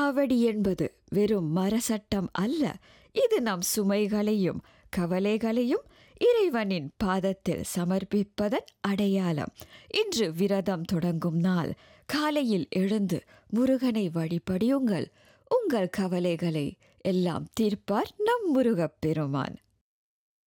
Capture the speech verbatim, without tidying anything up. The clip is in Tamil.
காவடி என்பது வெறும் மரசட்டம் அல்ல, இது நம் சுமைகளையும் கவலைகளையும் இறைவனின் பாதத்தில் சமர்ப்பிப்பதன் அடையாளம். இன்று விரதம் தொடங்கும் நாள். காலையில் எழுந்து முருகனை வழிபடியுங்கள். உங்கள் கவலைகளை எல்லாம் தீர்ப்பார் நம் முருகப் பெருமான்.